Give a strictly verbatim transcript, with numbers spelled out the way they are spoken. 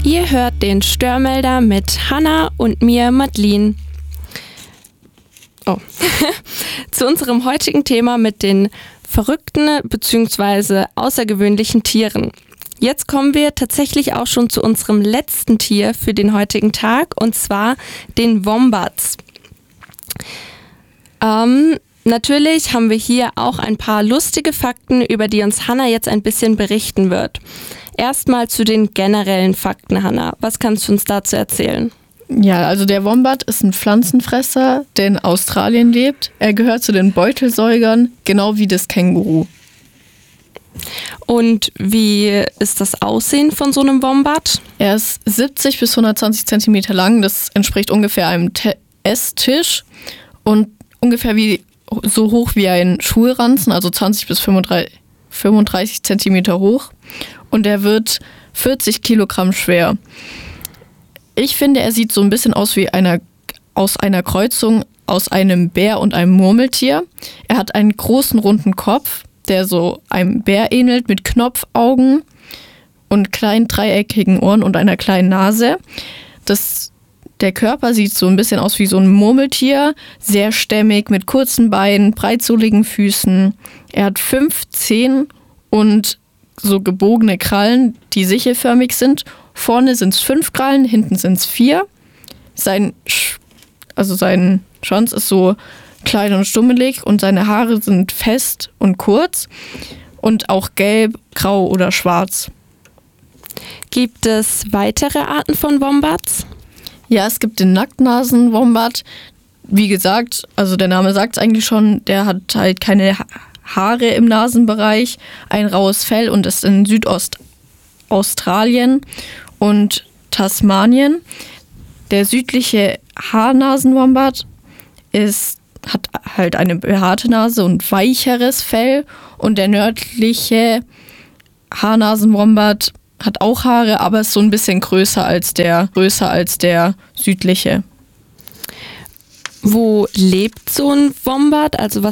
Ihr hört den Störmelder mit Hannah und mir, Madeline. Oh. Zu unserem heutigen Thema mit den verrückten bzw. außergewöhnlichen Tieren. Jetzt kommen wir tatsächlich auch schon zu unserem letzten Tier für den heutigen Tag, und zwar den Wombats. Ähm, natürlich haben wir hier auch ein paar lustige Fakten, über die uns Hannah jetzt ein bisschen berichten wird. Erstmal zu den generellen Fakten, Hannah. Was kannst du uns dazu erzählen? Ja, also der Wombat ist ein Pflanzenfresser, der in Australien lebt. Er gehört zu den Beutelsäugern, genau wie das Känguru. Und wie ist das Aussehen von so einem Wombat? Er ist siebzig bis hundertzwanzig Zentimeter lang. Das entspricht ungefähr einem Te- Esstisch und ungefähr wie so hoch wie ein Schulranzen, also zwanzig bis fünfunddreißig Zentimeter hoch. Und er wird vierzig Kilogramm schwer. Ich finde, er sieht so ein bisschen aus wie einer, aus einer Kreuzung aus einem Bär und einem Murmeltier. Er hat einen großen, runden Kopf, der so einem Bär ähnelt, mit Knopfaugen und kleinen dreieckigen Ohren und einer kleinen Nase. Das, der Körper sieht so ein bisschen aus wie so ein Murmeltier, sehr stämmig, mit kurzen Beinen, breitsohligen Füßen. Er hat fünf Zehen und so gebogene Krallen, die sichelförmig sind. Vorne sind es fünf Krallen, hinten sind es vier. Sein, Sch- also sein Schwanz ist so klein und stummelig und seine Haare sind fest und kurz und auch gelb, grau oder schwarz. Gibt es weitere Arten von Wombats? Ja, es gibt den Nacktnasen-Wombat. Wie gesagt, also der Name sagt es eigentlich schon, der hat halt keine Ha- Haare im Nasenbereich, ein raues Fell und ist in Südostaustralien und Tasmanien. Der südliche Haarnasenwombat ist, hat halt eine behaarte Nase und weicheres Fell, und der nördliche Haarnasenwombat hat auch Haare, aber ist so ein bisschen größer als der, größer als der südliche. Wo lebt so ein Wombat? Also was